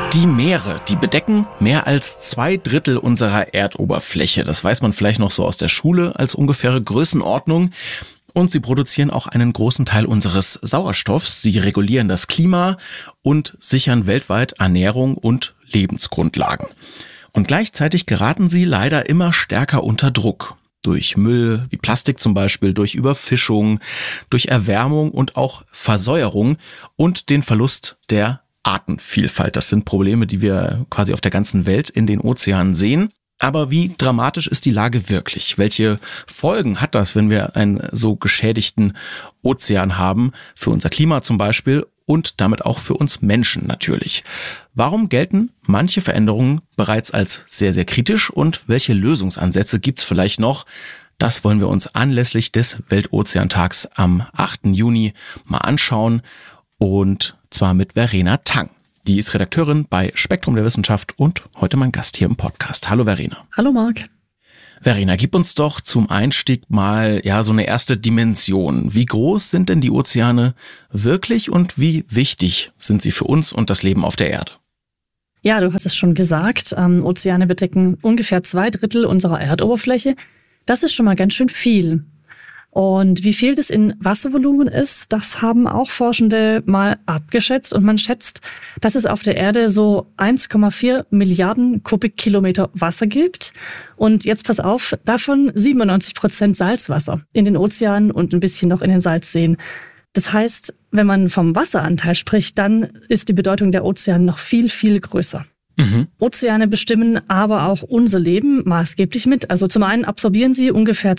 Die Meere, die bedecken mehr als 2/3 unserer Erdoberfläche. Das weiß man vielleicht noch so aus der Schule als ungefähre Größenordnung. Und sie produzieren auch einen großen Teil unseres Sauerstoffs. Sie regulieren das Klima und sichern weltweit Ernährung und Lebensgrundlagen. Und gleichzeitig geraten sie leider immer stärker unter Druck. Durch Müll, wie Plastik zum Beispiel, durch Überfischung, durch Erwärmung und auch Versäuerung und den Verlust der Artenvielfalt. Das sind Probleme, die wir quasi auf der ganzen Welt in den Ozeanen sehen. Aber wie dramatisch ist die Lage wirklich? Welche Folgen hat das, wenn wir einen so geschädigten Ozean haben, für unser Klima zum Beispiel und damit auch für uns Menschen natürlich? Warum gelten manche Veränderungen bereits als sehr, sehr kritisch und welche Lösungsansätze gibt's vielleicht noch? Das wollen wir uns anlässlich des Weltozeantags am 8. Juni mal anschauen und zwar mit Verena Tang. Die ist Redakteurin bei Spektrum der Wissenschaft und heute mein Gast hier im Podcast. Hallo Verena. Hallo Marc. Verena, gib uns doch zum Einstieg mal so eine erste Dimension. Wie groß sind denn die Ozeane wirklich und wie wichtig sind sie für uns und das Leben auf der Erde? Ja, du hast es schon gesagt, Ozeane bedecken ungefähr 2/3 unserer Erdoberfläche. Das ist schon mal ganz schön viel. Und wie viel das in Wasservolumen ist, das haben auch Forschende mal abgeschätzt. Und man schätzt, dass es auf der Erde so 1,4 Milliarden Kubikkilometer Wasser gibt. Und jetzt pass auf, davon 97% Salzwasser in den Ozeanen und ein bisschen noch in den Salzseen. Das heißt, wenn man vom Wasseranteil spricht, dann ist die Bedeutung der Ozeane noch viel, viel größer. Ozeane bestimmen aber auch unser Leben maßgeblich mit. Also zum einen absorbieren sie ungefähr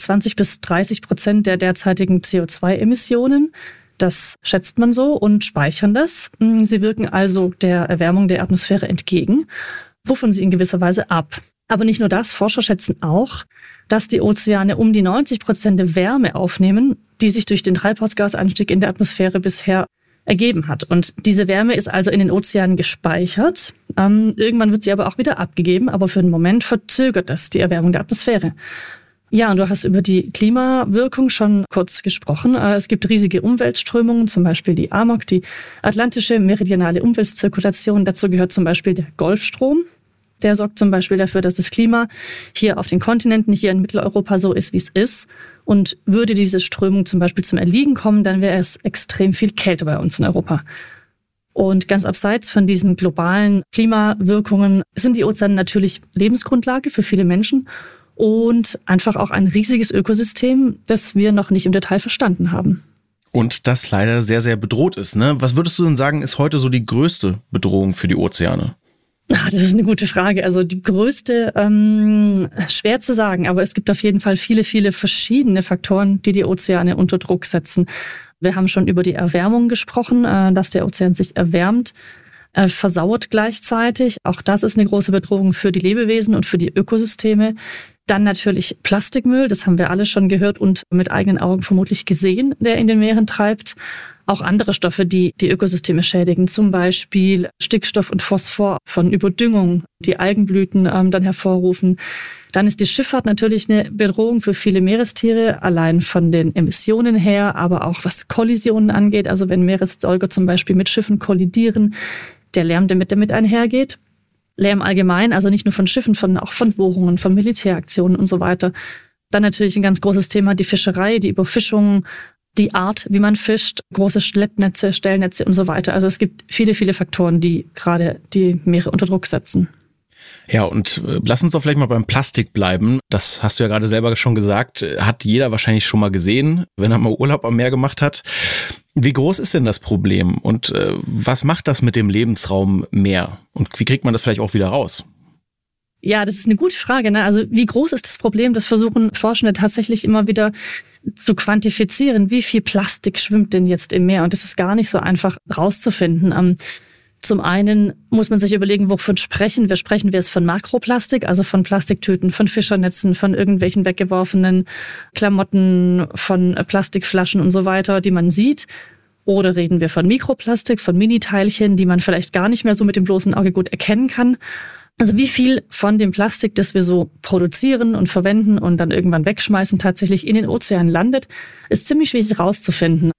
20-30% der derzeitigen CO2-Emissionen. Das schätzt man so und speichern das. Sie wirken also der Erwärmung der Atmosphäre entgegen, puffern sie in gewisser Weise ab. Aber nicht nur das, Forscher schätzen auch, dass die Ozeane um die 90% der Wärme aufnehmen, die sich durch den Treibhausgasanstieg in der Atmosphäre bisher ergeben hat. Und diese Wärme ist also in den Ozeanen gespeichert. Irgendwann wird sie aber auch wieder abgegeben, aber für den Moment verzögert das die Erwärmung der Atmosphäre. Ja, und du hast über die Klimawirkung schon kurz gesprochen. Es gibt riesige Umweltströmungen, zum Beispiel die AMOC, die Atlantische Meridionale Umweltzirkulation. Dazu gehört zum Beispiel der Golfstrom. Der sorgt zum Beispiel dafür, dass das Klima hier auf den Kontinenten, hier in Mitteleuropa so ist, wie es ist. Und würde diese Strömung zum Beispiel zum Erliegen kommen, dann wäre es extrem viel kälter bei uns in Europa. Und ganz abseits von diesen globalen Klimawirkungen sind die Ozeane natürlich Lebensgrundlage für viele Menschen und einfach auch ein riesiges Ökosystem, das wir noch nicht im Detail verstanden haben. Und das leider sehr, sehr bedroht ist, ne? Was würdest du denn sagen, ist heute so die größte Bedrohung für die Ozeane? Das ist eine gute Frage. Also die größte, schwer zu sagen, aber es gibt auf jeden Fall viele, viele verschiedene Faktoren, die die Ozeane unter Druck setzen. Wir haben schon über die Erwärmung gesprochen, dass der Ozean sich erwärmt, versauert gleichzeitig. Auch das ist eine große Bedrohung für die Lebewesen und für die Ökosysteme. Dann natürlich Plastikmüll, das haben wir alle schon gehört und mit eigenen Augen vermutlich gesehen, der in den Meeren treibt. Auch andere Stoffe, die die Ökosysteme schädigen, zum Beispiel Stickstoff und Phosphor von Überdüngung, die Algenblüten dann hervorrufen. Dann ist die Schifffahrt natürlich eine Bedrohung für viele Meerestiere, allein von den Emissionen her, aber auch was Kollisionen angeht. Also wenn Meeressäuger zum Beispiel mit Schiffen kollidieren, der Lärm, der damit einhergeht. Lärm allgemein, also nicht nur von Schiffen, sondern auch von Bohrungen, von Militäraktionen und so weiter. Dann natürlich ein ganz großes Thema, die Fischerei, die Überfischung, die Art, wie man fischt, große Schleppnetze, Stellnetze und so weiter. Also es gibt viele, viele Faktoren, die gerade die Meere unter Druck setzen. Ja, und lass uns doch vielleicht mal beim Plastik bleiben. Das hast du ja gerade selber schon gesagt, hat jeder wahrscheinlich schon mal gesehen, wenn er mal Urlaub am Meer gemacht hat. Wie groß ist denn das Problem und was macht das mit dem Lebensraum Meer? Und wie kriegt man das vielleicht auch wieder raus? Ja, das ist eine gute Frage, ne? Also wie groß ist das Problem? Das versuchen Forschende tatsächlich immer wieder zu quantifizieren. Wie viel Plastik schwimmt denn jetzt im Meer? Und das ist gar nicht so einfach rauszufinden. Zum einen muss man sich überlegen, wovon sprechen wir. Sprechen wir es von Makroplastik, also von Plastiktüten, von Fischernetzen, von irgendwelchen weggeworfenen Klamotten, von Plastikflaschen und so weiter, die man sieht? Oder reden wir von Mikroplastik, von Miniteilchen, die man vielleicht gar nicht mehr so mit dem bloßen Auge gut erkennen kann? Also wie viel von dem Plastik, das wir so produzieren und verwenden und dann irgendwann wegschmeißen, tatsächlich in den Ozeanen landet, ist ziemlich schwierig rauszufinden.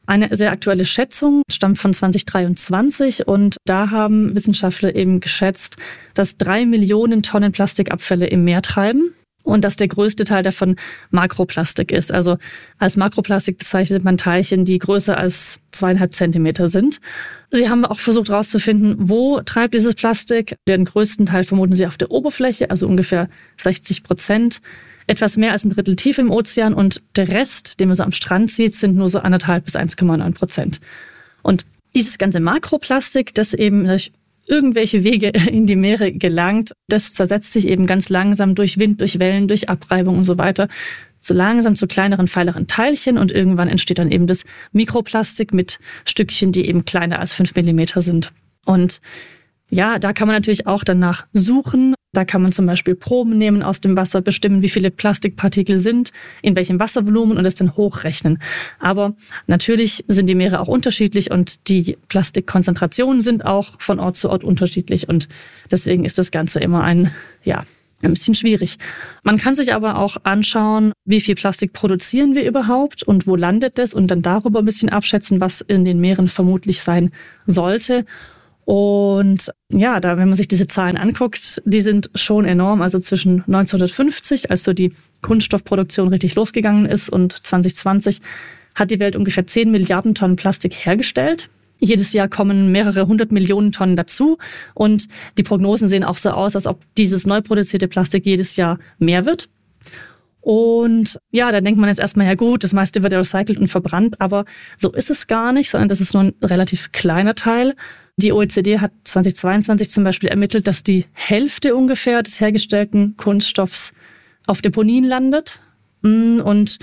Eine sehr aktuelle Schätzung stammt von 2023 und da haben Wissenschaftler eben geschätzt, dass 3 Millionen Tonnen Plastikabfälle im Meer treiben und dass der größte Teil davon Makroplastik ist. Also als Makroplastik bezeichnet man Teilchen, die größer als 2,5 Zentimeter sind. Sie haben auch versucht herauszufinden, wo treibt dieses Plastik. Den größten Teil vermuten sie auf der Oberfläche, also ungefähr 60%. Etwas mehr als ein Drittel tief im Ozean und der Rest, den man so am Strand sieht, sind nur so 1,5 bis 1,9%. Und dieses ganze Makroplastik, das eben durch irgendwelche Wege in die Meere gelangt, das zersetzt sich eben ganz langsam durch Wind, durch Wellen, durch Abreibung und so weiter, so langsam zu kleineren, feileren Teilchen und irgendwann entsteht dann eben das Mikroplastik mit Stückchen, die eben kleiner als 5 Millimeter sind. Und ja, da kann man natürlich auch danach suchen. Da kann man zum Beispiel Proben nehmen aus dem Wasser, bestimmen, wie viele Plastikpartikel sind, in welchem Wasservolumen und es dann hochrechnen. Aber natürlich sind die Meere auch unterschiedlich und die Plastikkonzentrationen sind auch von Ort zu Ort unterschiedlich. Und deswegen ist das Ganze immer ein bisschen schwierig. Man kann sich aber auch anschauen, wie viel Plastik produzieren wir überhaupt und wo landet es und dann darüber ein bisschen abschätzen, was in den Meeren vermutlich sein sollte. Und ja, da, wenn man sich diese Zahlen anguckt, die sind schon enorm. Also zwischen 1950, als so die Kunststoffproduktion richtig losgegangen ist, und 2020 hat die Welt ungefähr 10 Milliarden Tonnen Plastik hergestellt. Jedes Jahr kommen mehrere 100 Millionen Tonnen dazu. Und die Prognosen sehen auch so aus, als ob dieses neu produzierte Plastik jedes Jahr mehr wird. Und ja, da denkt man jetzt erstmal, ja gut, das meiste wird recycelt und verbrannt, aber so ist es gar nicht, sondern das ist nur ein relativ kleiner Teil. Die OECD hat 2022 zum Beispiel ermittelt, dass die Hälfte ungefähr des hergestellten Kunststoffs auf Deponien landet und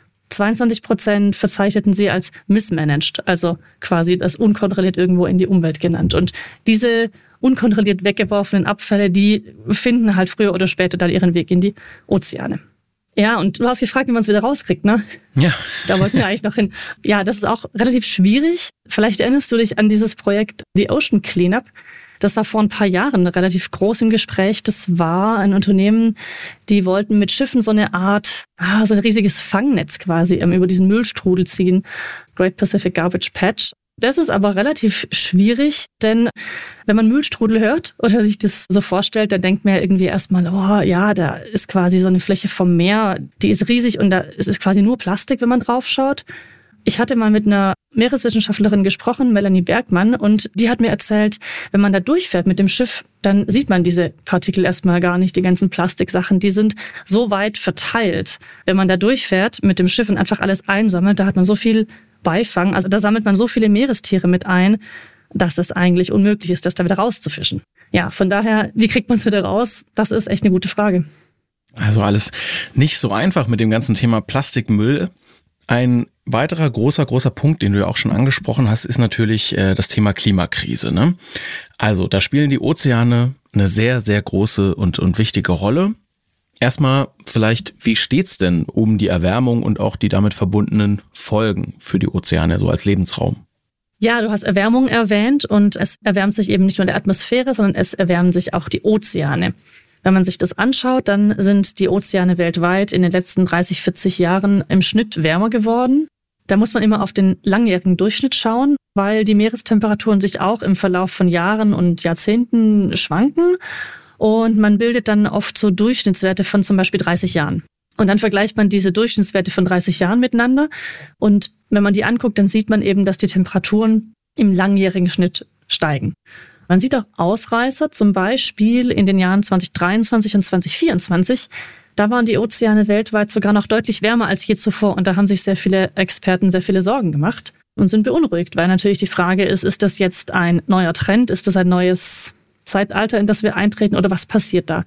22% verzeichneten sie als mismanaged, also quasi das unkontrolliert irgendwo in die Umwelt genannt. Und diese unkontrolliert weggeworfenen Abfälle, die finden halt früher oder später dann ihren Weg in die Ozeane. Ja, und du hast gefragt, wie man es wieder rauskriegt, ne? Ja. Da wollten wir eigentlich noch hin. Ja, das ist auch relativ schwierig. Vielleicht erinnerst du dich an dieses Projekt The Ocean Cleanup. Das war vor ein paar Jahren relativ groß im Gespräch. Das war ein Unternehmen, die wollten mit Schiffen so eine Art, so ein riesiges Fangnetz quasi über diesen Müllstrudel ziehen. Great Pacific Garbage Patch. Das ist aber relativ schwierig, denn wenn man Müllstrudel hört oder sich das so vorstellt, dann denkt man ja irgendwie erstmal, oh ja, da ist quasi so eine Fläche vom Meer, die ist riesig und da ist es quasi nur Plastik, wenn man drauf schaut. Ich hatte mal mit einer Meereswissenschaftlerin gesprochen, Melanie Bergmann, und die hat mir erzählt, wenn man da durchfährt mit dem Schiff, dann sieht man diese Partikel erstmal gar nicht, die ganzen Plastiksachen, die sind so weit verteilt. Wenn man da durchfährt mit dem Schiff und einfach alles einsammelt, da hat man so viel Beifang, also da sammelt man so viele Meerestiere mit ein, dass es eigentlich unmöglich ist, das da wieder rauszufischen. Ja, von daher, wie kriegt man es wieder raus? Das ist echt eine gute Frage. Also alles nicht so einfach mit dem ganzen Thema Plastikmüll. Ein weiterer großer Punkt, den du ja auch schon angesprochen hast, ist natürlich das Thema Klimakrise, ne? Also da spielen die Ozeane eine sehr, sehr große und wichtige Rolle. Erstmal vielleicht, wie steht's denn um die Erwärmung und auch die damit verbundenen Folgen für die Ozeane, so als Lebensraum? Ja, du hast Erwärmung erwähnt und es erwärmt sich eben nicht nur die Atmosphäre, sondern es erwärmen sich auch die Ozeane. Wenn man sich das anschaut, dann sind die Ozeane weltweit in den letzten 30, 40 Jahren im Schnitt wärmer geworden. Da muss man immer auf den langjährigen Durchschnitt schauen, weil die Meerestemperaturen sich auch im Verlauf von Jahren und Jahrzehnten schwanken. Und man bildet dann oft so Durchschnittswerte von zum Beispiel 30 Jahren. Und dann vergleicht man diese Durchschnittswerte von 30 Jahren miteinander. Und wenn man die anguckt, dann sieht man eben, dass die Temperaturen im langjährigen Schnitt steigen. Man sieht auch Ausreißer, zum Beispiel in den Jahren 2023 und 2024. Da waren die Ozeane weltweit sogar noch deutlich wärmer als je zuvor. Und da haben sich sehr viele Experten sehr viele Sorgen gemacht und sind beunruhigt, weil natürlich die Frage ist das jetzt ein neuer Trend? Ist das ein neues Zeitalter, in das wir eintreten, oder was passiert da?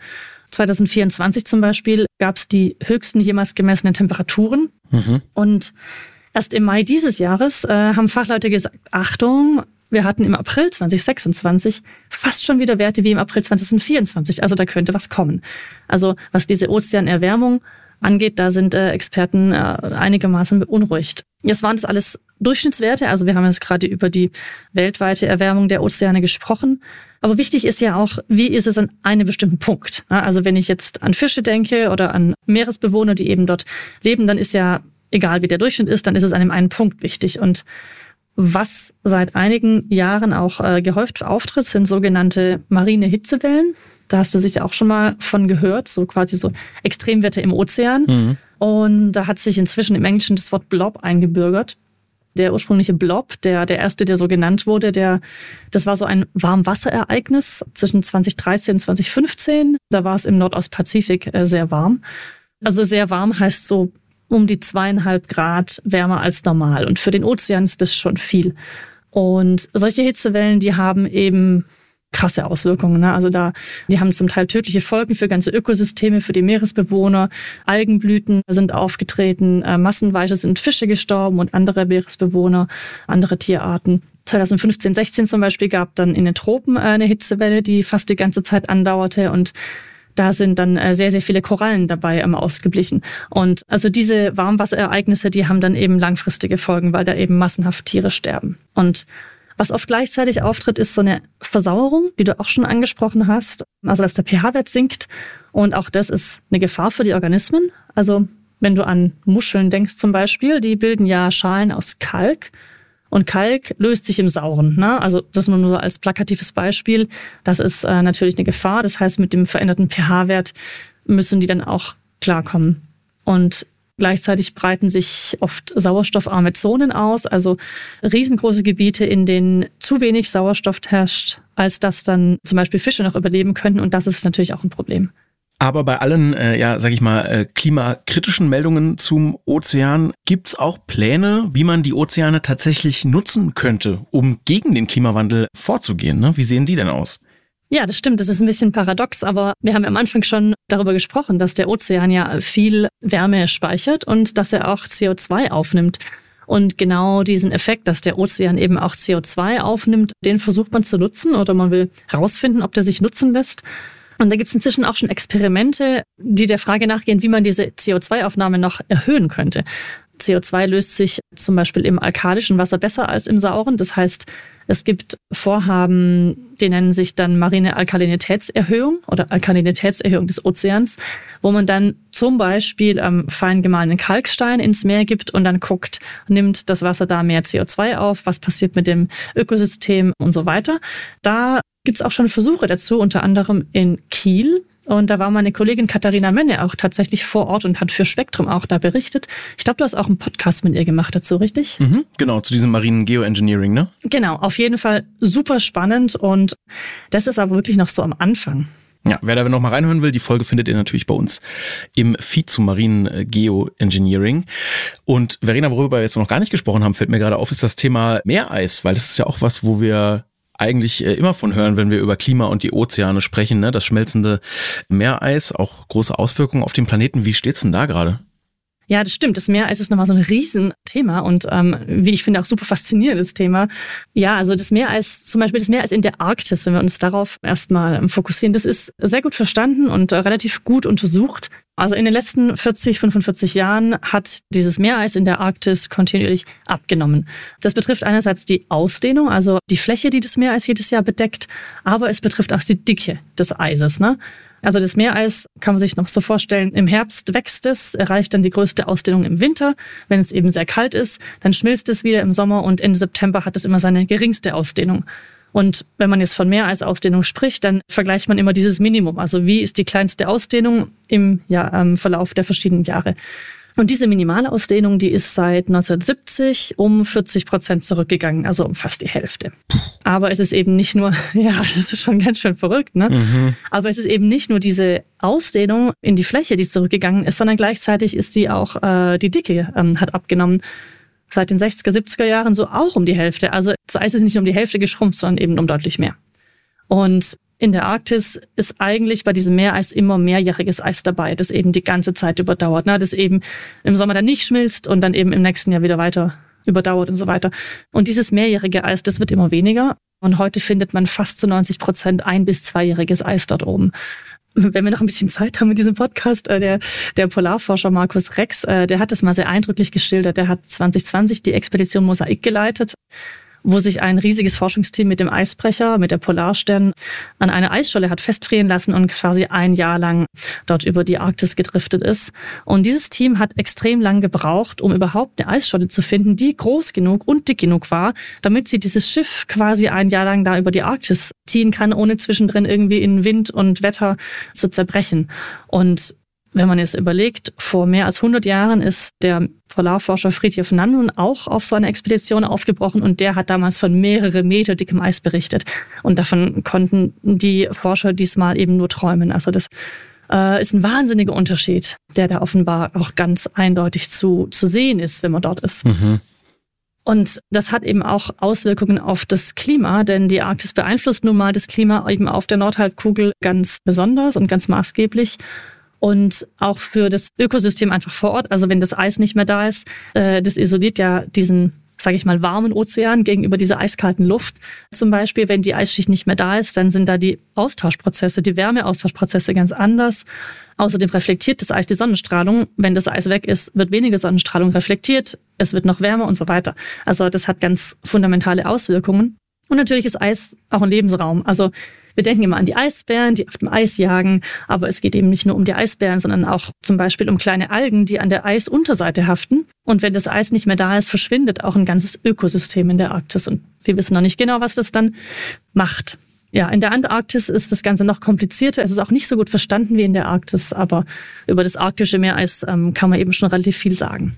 2024 zum Beispiel gab es die höchsten jemals gemessenen Temperaturen. Und erst im Mai dieses Jahres haben Fachleute gesagt, Achtung, wir hatten im April 2026 fast schon wieder Werte wie im April 2024. Also da könnte was kommen. Also was diese Ozeanerwärmung angeht, da sind Experten einigermaßen beunruhigt. Jetzt waren das alles Durchschnittswerte, also wir haben jetzt gerade über die weltweite Erwärmung der Ozeane gesprochen. Aber wichtig ist ja auch, wie ist es an einem bestimmten Punkt? Also wenn ich jetzt an Fische denke oder an Meeresbewohner, die eben dort leben, dann ist ja egal wie der Durchschnitt ist, dann ist es an dem einen Punkt wichtig. Und was seit einigen Jahren auch gehäuft auftritt, sind sogenannte marine Hitzewellen. Da hast du sicher auch schon mal von gehört, so quasi so Extremwetter im Ozean. Mhm. Und da hat sich inzwischen im Englischen das Wort Blob eingebürgert. Der ursprüngliche Blob, der erste, der so genannt wurde, das war so ein Warmwasserereignis zwischen 2013 und 2015. Da war es im Nordostpazifik sehr warm. Also sehr warm heißt so um die 2,5 Grad wärmer als normal. Und für den Ozean ist das schon viel. Und solche Hitzewellen, die haben eben krasse Auswirkungen. Ne? Also die haben zum Teil tödliche Folgen für ganze Ökosysteme, für die Meeresbewohner. Algenblüten sind aufgetreten, massenweise sind Fische gestorben und andere Meeresbewohner, andere Tierarten. 2015, 16 zum Beispiel gab dann in den Tropen eine Hitzewelle, die fast die ganze Zeit andauerte und da sind dann sehr, sehr viele Korallen dabei ausgeblichen. Und also diese Warmwasserereignisse, die haben dann eben langfristige Folgen, weil da eben massenhaft Tiere sterben. Und was oft gleichzeitig auftritt, ist so eine Versauerung, die du auch schon angesprochen hast. Also dass der pH-Wert sinkt und auch das ist eine Gefahr für die Organismen. Also wenn du an Muscheln denkst zum Beispiel, die bilden ja Schalen aus Kalk und Kalk löst sich im Sauren. Ne? Also das nur als plakatives Beispiel. Das ist natürlich eine Gefahr. Das heißt, mit dem veränderten pH-Wert müssen die dann auch klarkommen. Und gleichzeitig breiten sich oft sauerstoffarme Zonen aus, also riesengroße Gebiete, in denen zu wenig Sauerstoff herrscht, als dass dann zum Beispiel Fische noch überleben könnten. Und das ist natürlich auch ein Problem. Aber bei allen, klimakritischen Meldungen zum Ozean gibt's auch Pläne, wie man die Ozeane tatsächlich nutzen könnte, um gegen den Klimawandel vorzugehen. Ne? Wie sehen die denn aus? Ja, das stimmt. Das ist ein bisschen paradox, aber wir haben am Anfang schon darüber gesprochen, dass der Ozean ja viel Wärme speichert und dass er auch CO2 aufnimmt. Und genau diesen Effekt, dass der Ozean eben auch CO2 aufnimmt, den versucht man zu nutzen oder man will herausfinden, ob der sich nutzen lässt. Und da gibt es inzwischen auch schon Experimente, die der Frage nachgehen, wie man diese CO2-Aufnahme noch erhöhen könnte. CO2 löst sich zum Beispiel im alkalischen Wasser besser als im sauren. Das heißt, es gibt Vorhaben, die nennen sich dann marine Alkalinitätserhöhung oder Alkalinitätserhöhung des Ozeans, wo man dann zum Beispiel fein gemahlenen Kalkstein ins Meer gibt und dann guckt, nimmt das Wasser da mehr CO2 auf, was passiert mit dem Ökosystem und so weiter. Da gibt es auch schon Versuche dazu, unter anderem in Kiel. Und da war meine Kollegin Katharina Menne auch tatsächlich vor Ort und hat für Spektrum auch da berichtet. Ich glaube, du hast auch einen Podcast mit ihr gemacht dazu, richtig? Mhm, genau, zu diesem marinen Geoengineering, ne? Genau, auf jeden Fall super spannend und das ist aber wirklich noch so am Anfang. Ja, wer da noch mal reinhören will, die Folge findet ihr natürlich bei uns im Feed zu marinen Geoengineering. Und Verena, worüber wir jetzt noch gar nicht gesprochen haben, fällt mir gerade auf, ist das Thema Meereis, weil das ist ja auch was, wo wir eigentlich immer von hören, wenn wir über Klima und die Ozeane sprechen, ne? Das schmelzende Meereis, auch große Auswirkungen auf den Planeten. Wie steht's denn da gerade? Ja, das stimmt. Das Meereis ist nochmal so ein Riesenthema und wie ich finde auch super faszinierendes Thema. Ja, also das Meereis, zum Beispiel das Meereis in der Arktis, wenn wir uns darauf erstmal fokussieren, das ist sehr gut verstanden und relativ gut untersucht. Also in den letzten 40, 45 Jahren hat dieses Meereis in der Arktis kontinuierlich abgenommen. Das betrifft einerseits die Ausdehnung, also die Fläche, die das Meereis jedes Jahr bedeckt, aber es betrifft auch die Dicke des Eises, ne? Also das Meereis kann man sich noch so vorstellen, im Herbst wächst es, erreicht dann die größte Ausdehnung im Winter. Wenn es eben sehr kalt ist, dann schmilzt es wieder im Sommer und Ende September hat es immer seine geringste Ausdehnung. Und wenn man jetzt von Meereisausdehnung spricht, dann vergleicht man immer dieses Minimum. Also wie ist die kleinste Ausdehnung im Verlauf der verschiedenen Jahre. Und diese Minimalausdehnung, die ist seit 1970 um 40% zurückgegangen, also um fast die Hälfte. Aber es ist eben nicht nur, ja, das ist schon ganz schön verrückt, ne? Mhm. Aber es ist eben nicht nur diese Ausdehnung in die Fläche, die zurückgegangen ist, sondern gleichzeitig ist die auch, die Dicke hat abgenommen. Seit den 60er, 70er Jahren so auch um die Hälfte. Also das Eis ist nicht um die Hälfte geschrumpft, sondern eben um deutlich mehr. Und in der Arktis ist eigentlich bei diesem Meereis immer mehrjähriges Eis dabei, das eben die ganze Zeit überdauert, ne? Das eben im Sommer dann nicht schmilzt und dann eben im nächsten Jahr wieder weiter überdauert und so weiter. Und dieses mehrjährige Eis, das wird immer weniger. Und heute findet man fast zu 90% 1- bis 2-jähriges Eis dort oben. Wenn wir noch ein bisschen Zeit haben in diesem Podcast, der Polarforscher Markus Rex, der hat das mal sehr eindrücklich geschildert. Der hat 2020 die Expedition Mosaik geleitet. wo sich ein riesiges Forschungsteam mit dem Eisbrecher, mit der Polarstern, an eine Eisscholle hat festfrieren lassen und quasi ein Jahr lang dort über die Arktis gedriftet ist. Und dieses Team hat extrem lang gebraucht, um überhaupt eine Eisscholle zu finden, die groß genug und dick genug war, damit sie dieses Schiff quasi ein Jahr lang da über die Arktis ziehen kann, ohne zwischendrin irgendwie in Wind und Wetter zu zerbrechen. Und wenn man jetzt überlegt, vor mehr als 100 Jahren ist der Polarforscher Fridtjof Nansen auch auf so eine Expedition aufgebrochen und der hat damals von mehrere Meter dickem Eis berichtet. Und davon konnten die Forscher diesmal eben nur träumen. Also das ist ein wahnsinniger Unterschied, der da offenbar auch ganz eindeutig zu sehen ist, wenn man dort ist. Mhm. Und das hat eben auch Auswirkungen auf das Klima, denn die Arktis beeinflusst nun mal das Klima eben auf der Nordhalbkugel ganz besonders und ganz maßgeblich. Und auch für das Ökosystem einfach vor Ort. Also wenn das Eis nicht mehr da ist, das isoliert ja diesen, sage ich mal, warmen Ozean gegenüber dieser eiskalten Luft. Zum Beispiel, wenn die Eisschicht nicht mehr da ist, dann sind da die Austauschprozesse, die Wärmeaustauschprozesse ganz anders. Außerdem reflektiert das Eis die Sonnenstrahlung. Wenn das Eis weg ist, wird weniger Sonnenstrahlung reflektiert. Es wird noch wärmer und so weiter. Also das hat ganz fundamentale Auswirkungen. Und natürlich ist Eis auch ein Lebensraum. Also wir denken immer an die Eisbären, die auf dem Eis jagen, aber es geht eben nicht nur um die Eisbären, sondern auch zum Beispiel um kleine Algen, die an der Eisunterseite haften. Und wenn das Eis nicht mehr da ist, verschwindet auch ein ganzes Ökosystem in der Arktis. Und wir wissen noch nicht genau, was das dann macht. Ja, in der Antarktis ist das Ganze noch komplizierter. Es ist auch nicht so gut verstanden wie in der Arktis, aber über das arktische Meereis kann man eben schon relativ viel sagen.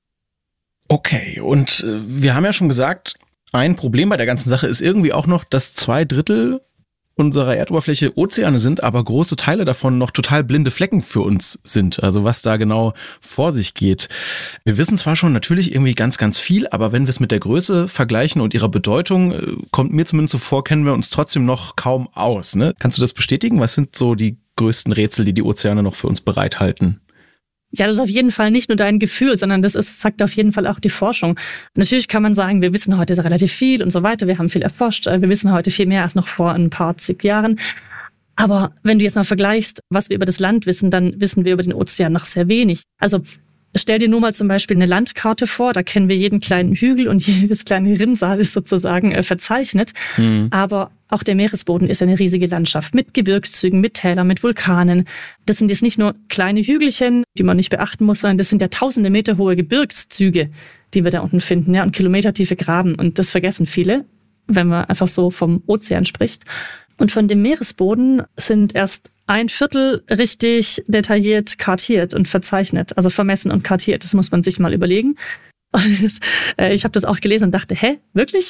Okay, und wir haben ja schon gesagt, ein Problem bei der ganzen Sache ist irgendwie auch noch, dass 2/3 unserer Erdoberfläche Ozeane sind, aber große Teile davon noch total blinde Flecken für uns sind. Also was da genau vor sich geht. Wir wissen zwar schon natürlich irgendwie ganz, ganz viel, aber wenn wir es mit der Größe vergleichen und ihrer Bedeutung, kommt mir zumindest so vor, kennen wir uns trotzdem noch kaum aus. Ne? Kannst du das bestätigen? Was sind so die größten Rätsel, die Ozeane noch für uns bereithalten? Ja, das ist auf jeden Fall nicht nur dein Gefühl, sondern sagt auf jeden Fall auch die Forschung. Natürlich kann man sagen, wir wissen heute relativ viel und so weiter. Wir haben viel erforscht. Wir wissen heute viel mehr als noch vor ein paar zig Jahren. Aber wenn du jetzt mal vergleichst, was wir über das Land wissen, dann wissen wir über den Ozean noch sehr wenig. Also stell dir nur mal zum Beispiel eine Landkarte vor, da kennen wir jeden kleinen Hügel und jedes kleine Rinnsal ist sozusagen verzeichnet. Aber auch der Meeresboden ist eine riesige Landschaft mit Gebirgszügen, mit Tälern, mit Vulkanen. Das sind jetzt nicht nur kleine Hügelchen, die man nicht beachten muss, sondern das sind ja tausende Meter hohe Gebirgszüge, die wir da unten finden, ja, und kilometertiefe Graben. Und das vergessen viele, wenn man einfach so vom Ozean spricht. Und von dem Meeresboden sind erst 1/4 richtig detailliert kartiert und verzeichnet, also vermessen und kartiert. Das muss man sich mal überlegen. Ich habe das auch gelesen und dachte, wirklich?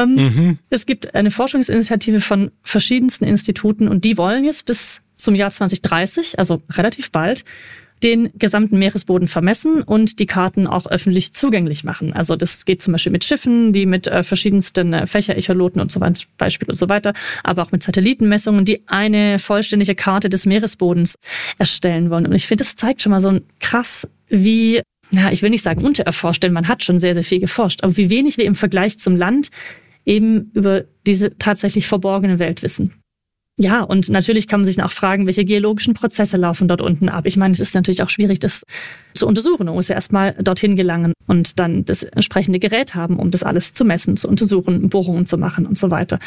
Es gibt eine Forschungsinitiative von verschiedensten Instituten und die wollen jetzt bis zum Jahr 2030, also relativ bald, den gesamten Meeresboden vermessen und die Karten auch öffentlich zugänglich machen. Also das geht zum Beispiel mit Schiffen, die mit verschiedensten Fächerecholoten und so weiter, aber auch mit Satellitenmessungen, die eine vollständige Karte des Meeresbodens erstellen wollen. Und ich finde, das zeigt schon mal so krass, wie, ich will nicht sagen untererforscht, denn man hat schon sehr, sehr viel geforscht, aber wie wenig wir im Vergleich zum Land eben über diese tatsächlich verborgene Welt wissen. Ja, und natürlich kann man sich auch fragen, welche geologischen Prozesse laufen dort unten ab. Ich meine, es ist natürlich auch schwierig, das zu untersuchen. Man muss ja erstmal dorthin gelangen und dann das entsprechende Gerät haben, um das alles zu messen, zu untersuchen, Bohrungen zu machen und so weiter.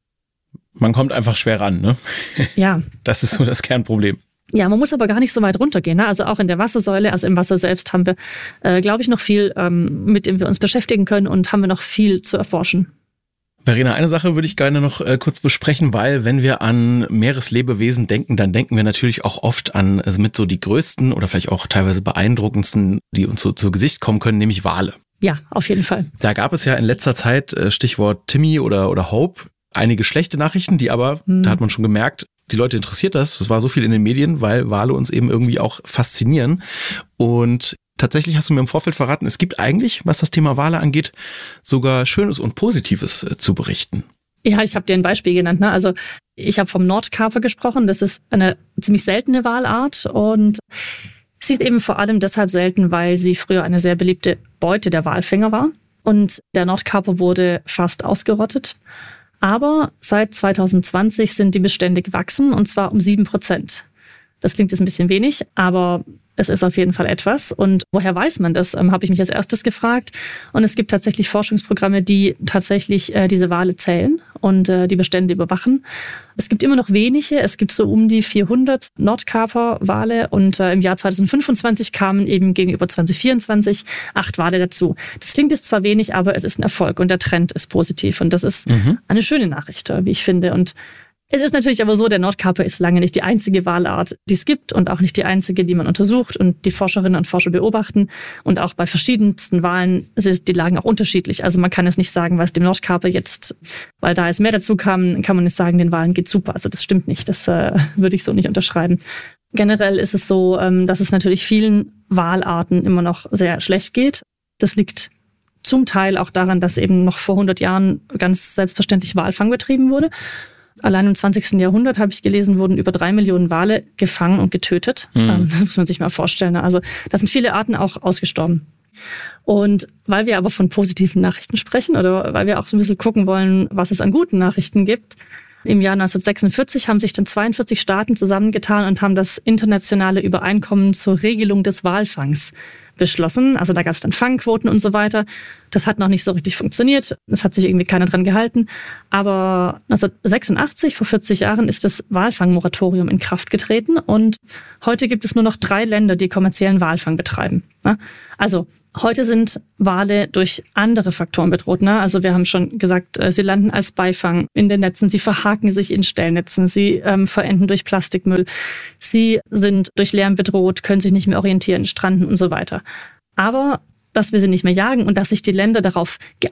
Man kommt einfach schwer ran, ne? Ja. Das ist so das Kernproblem. Ja, man muss aber gar nicht so weit runtergehen. Ne? Also auch in der Wassersäule, also im Wasser selbst haben wir, glaube ich, noch viel, mit dem wir uns beschäftigen können und haben wir noch viel zu erforschen. Verena, eine Sache würde ich gerne noch kurz besprechen, weil wenn wir an Meereslebewesen denken, dann denken wir natürlich auch oft an mit so die größten oder vielleicht auch teilweise beeindruckendsten, die uns so zu Gesicht kommen können, nämlich Wale. Ja, auf jeden Fall. Da gab es ja in letzter Zeit, Stichwort Timmy oder Hope, einige schlechte Nachrichten, die aber, da hat man schon gemerkt, die Leute interessiert das. Es war so viel in den Medien, weil Wale uns eben irgendwie auch faszinieren. Und tatsächlich hast du mir im Vorfeld verraten, es gibt eigentlich, was das Thema Wale angeht, sogar Schönes und Positives zu berichten. Ja, ich habe dir ein Beispiel genannt. Ne? Also ich habe vom Nordkaper gesprochen. Das ist eine ziemlich seltene Walart und sie ist eben vor allem deshalb selten, weil sie früher eine sehr beliebte Beute der Walfänger war. Und der Nordkaper wurde fast ausgerottet. Aber seit 2020 sind die Bestände gewachsen und zwar um 7%. Das klingt jetzt ein bisschen wenig, aber es ist auf jeden Fall etwas. Und woher weiß man das, habe ich mich als erstes gefragt. Und es gibt tatsächlich Forschungsprogramme, die tatsächlich diese Wale zählen und die Bestände überwachen. Es gibt immer noch wenige. Es gibt so um die 400 Nordkaperwale und im Jahr 2025 kamen eben gegenüber 2024 8 Wale dazu. Das klingt jetzt zwar wenig, aber es ist ein Erfolg und der Trend ist positiv. Und das ist eine schöne Nachricht, wie ich finde. Und es ist natürlich aber so, der Nordkaper ist lange nicht die einzige Walart, die es gibt und auch nicht die einzige, die man untersucht und die Forscherinnen und Forscher beobachten. Und auch bei verschiedensten Walen sind die Lagen auch unterschiedlich. Also man kann es nicht sagen, was dem Nordkaper jetzt, weil da jetzt mehr dazu kam, kann man nicht sagen, den Walen geht super. Also das stimmt nicht, das würde ich so nicht unterschreiben. Generell ist es so, dass es natürlich vielen Walarten immer noch sehr schlecht geht. Das liegt zum Teil auch daran, dass eben noch vor 100 Jahren ganz selbstverständlich Walfang betrieben wurde. Allein im 20. Jahrhundert, habe ich gelesen, wurden über 3 Millionen Wale gefangen und getötet. Das muss man sich mal vorstellen. Also da sind viele Arten auch ausgestorben. Und weil wir aber von positiven Nachrichten sprechen oder weil wir auch so ein bisschen gucken wollen, was es an guten Nachrichten gibt, im Jahr 1946 haben sich dann 42 Staaten zusammengetan und haben das internationale Übereinkommen zur Regelung des Walfangs beschlossen. Also da gab es dann Fangquoten und so weiter. Das hat noch nicht so richtig funktioniert. Es hat sich irgendwie keiner dran gehalten. Aber 1986, vor 40 Jahren, ist das Walfangmoratorium in Kraft getreten. Und heute gibt es nur noch 3 Länder, die kommerziellen Walfang betreiben. Also heute sind Wale durch andere Faktoren bedroht. Also wir haben schon gesagt, sie landen als Beifang in den Netzen, sie verhaken sich in Stellnetzen, sie verenden durch Plastikmüll, sie sind durch Lärm bedroht, können sich nicht mehr orientieren, stranden und so weiter. Aber dass wir sie nicht mehr jagen und dass sich die Länder darauf